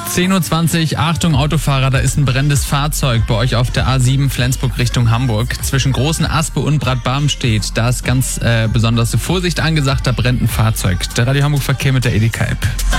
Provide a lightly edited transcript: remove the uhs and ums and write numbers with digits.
10:20 Uhr, Achtung Autofahrer, da ist ein brennendes Fahrzeug bei euch auf der A7 Flensburg Richtung Hamburg. Zwischen Großen Aspe und Bradbarm-Stedt, da ist ganz besonders Vorsicht angesagt, da brennt ein Fahrzeug. Der Radio Hamburg Verkehr mit der Edeka-App.